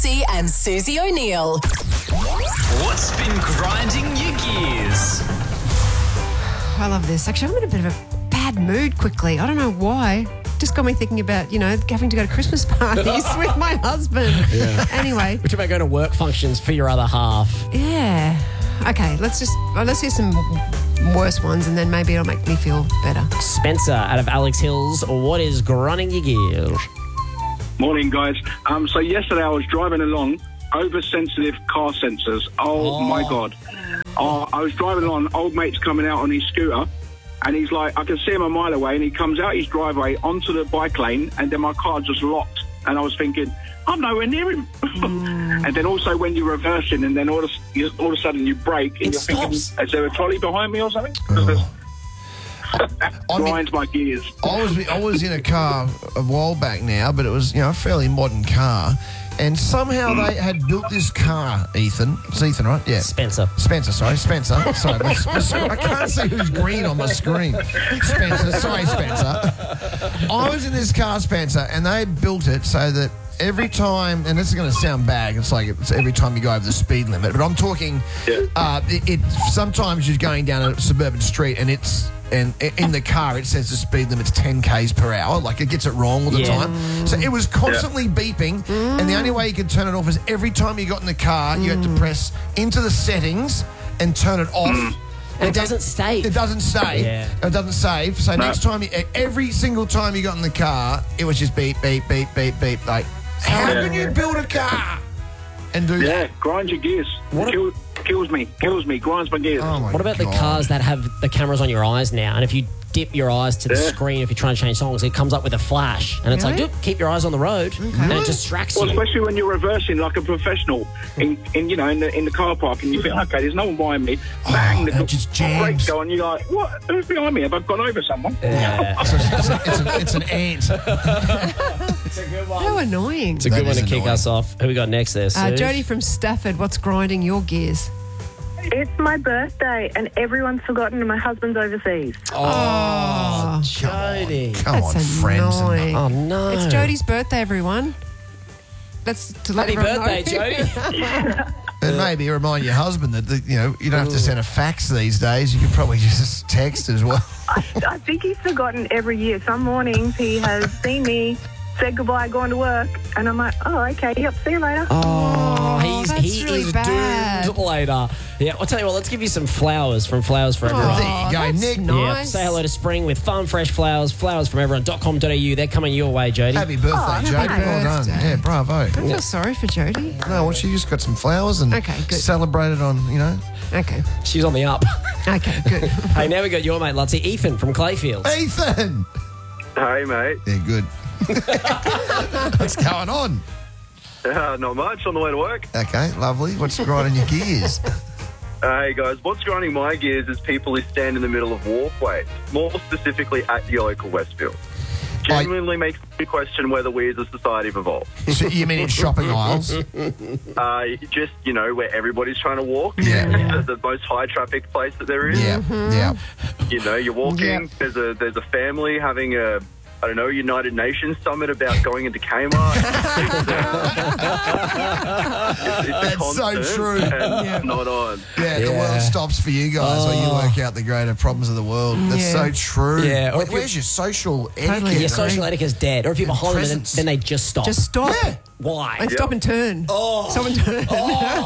Lutzi and Susie O'Neill. What's been grinding your gears? I love this. Actually, I'm in a bit of a bad mood quickly. I don't know why. Just got me thinking about, having to go to Christmas parties with my husband. Yeah. Anyway. Which about going to work functions for your other half? Yeah. Okay, let's hear some worse ones and then maybe it'll make me feel better. Spencer out of Alex Hills, what is grinding your gears? Morning, guys. So yesterday I was driving along, oversensitive car sensors. Oh. My God. I was driving along, old mate's coming out on his scooter, and he's like, I can see him a mile away, and he comes out his driveway onto the bike lane, and then my car just locked. And I was thinking, I'm nowhere near him. And then also when you're reversing, and then all of a sudden you brake, and you're thinking, is there a trolley behind me or something? Grinds my gears. I was in a car a while back now, but it was a fairly modern car, and somehow they had built this car. Ethan, it's Ethan, right? Yeah. Spencer. Sorry. I can't see who's green on my screen. Sorry, Spencer. I was in this car, Spencer, and they had built it so that every time, and this is going to sound bad, it's every time you go over the speed limit, but I'm talking, sometimes you're going down a suburban street and in the car it says the speed limit's 10 k's per hour, like it gets it wrong all the time. So it was constantly beeping, and the only way you could turn it off is every time you got in the car, you had to press into the settings and turn it off. And it doesn't save. It doesn't save. Yeah. It doesn't save. So next time, every single time you got in the car, it was just beep, beep, beep, beep, beep. Like, how can you build a car and do that? Yeah, grinds your gears. Kills me, grinds my gears. Oh my What about God. the cars that have the cameras on your eyes now? And if you dip your eyes to the screen, if you're trying to change songs, it comes up with a flash. And it's Really? like, keep your eyes on the road. And it distracts Well, you. especially when you're reversing like a professional in the car park, and you think, okay, there's no one behind me. Bang, that just jams. brakes go, and you're like, what? Who's behind me? Have I gone over someone? Yeah. It's an ant. How annoying. It's a good That one is to kick annoying. us off. Who we got next there, Suze? Jody from Stafford, what's grinding your gears? It's my birthday and everyone's forgotten my husband's overseas. Oh, Jody. Come that's on, friends. annoying. Oh, no. It's Jody's birthday, everyone. That's to let Happy everyone birthday, know. Jody. And maybe remind your husband that you don't have to send a fax these days. You can probably just text as well. I think he's forgotten every year. Some mornings he has seen me, said goodbye, gone to work, and I'm like, oh, okay, yep, see you later. Oh, that's he really is bad. doomed later. Yeah, I'll tell you what, let's give you some flowers from Flowers for Everyone. There you go, that's Nick. Yeah, nice. say hello to spring with fun, fresh flowers. Flowersfromeveryone.com.au. They're coming your way, Jody. Happy birthday, happy Jody. Well done. birthday. Yeah, bravo. I feel sorry for Jody. No, well, she just got some flowers and Okay, good. celebrated on, Okay. She's on the up. Okay, good. Hey, now we got your mate, Lutzi, Ethan from Clayfield. Ethan! Hey, mate. Yeah, good. What's going on? Not much. On the way to work. Okay, lovely. What's grinding your gears? Hey, guys. What's grinding my gears is people who stand in the middle of walkways, more specifically at your local Westfield. Genuinely makes me question whether we as a society have evolved. So you mean in shopping aisles? Just, where everybody's trying to walk. Yeah. The most high traffic place that there is. Yeah. You're walking, there's a family having a United Nations summit about going into Kmart. It's That's so constant true. and not on. Yeah, the world stops for you guys while you work out the greater problems of the world. That's so true. Yeah, or Where's your social etiquette? Totally. Your social etiquette's dead. Or if you're behind them, presence. then they just stop. Just stop. Yeah. Why? And stop and turn. Someone turn. And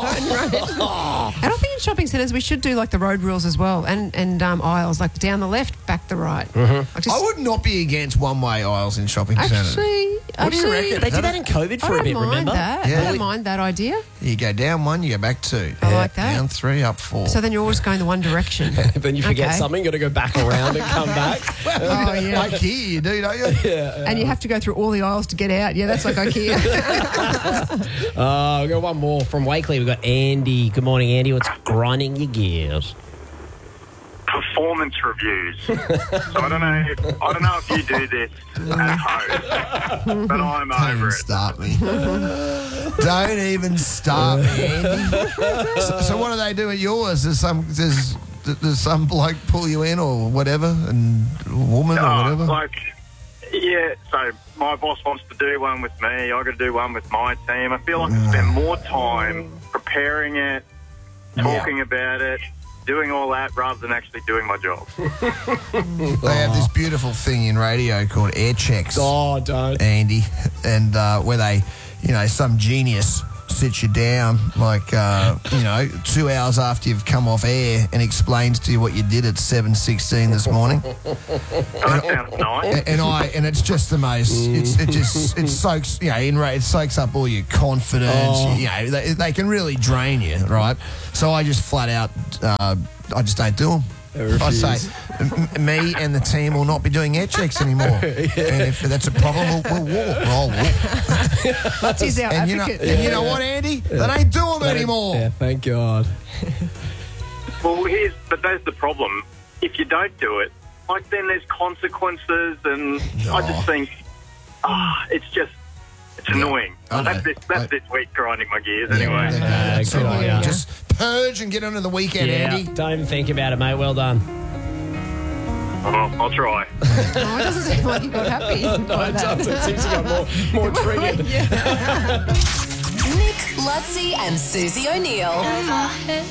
I think in shopping centres we should do like the road rules as well, and aisles, like down the left, back the right. Like just, I would not be against one-way aisles in shopping centres. What do you reckon? They did that in COVID for I a don't bit, mind remember? that. Yeah. I don't mind that idea. You go down one, you go back two. I like that. Down three, up four. So then you're always going the one direction. Then you forget Okay. something, got to go back around and come back. Oh, yeah. IKEA, you do, don't you? And you have to go through all the aisles to get out. Yeah, that's like IKEA. We've got one more from Wakeley. We've got Andy. Good morning, Andy. What's grinding your gears? Performance reviews. So I don't know if you do this at home, but I'm Don't over even it. start me. Don't even start me, Andy. So what do they do at yours? Does some bloke pull you in or whatever, and a woman or whatever? Like Yeah, so my boss wants to do one with me. I got to do one with my team. I feel like I spend more time preparing it, talking about it, doing all that rather than actually doing my job. They have this beautiful thing in radio called air checks. Oh, don't. Andy, and where they, some genius sits you down, 2 hours after you've come off air and explains to you what you did at 7:16 this morning. That sounds nice. And it's just the most. It soaks. It soaks up all your confidence. Oh. They can really drain you, right? So I just flat out, I just don't do them. I say, me and the team will not be doing air checks anymore. And if that's a problem, we'll walk. I'll walk. That's his our advocate. And you know what, Andy? They don't do them anymore. Yeah, thank God. Well, there's the problem. If you don't do it, then there's consequences, and I just think, it's annoying. I know. That's this week grinding my gears anyway. That's good all right. on ya. Just purge and get on to the weekend, Andy. Don't even think about it, mate. Well done. I'll try. Oh, it doesn't seem like you got happy. by that. It seems to got more triggered. Nick, Lutzi, and Susie O'Neill.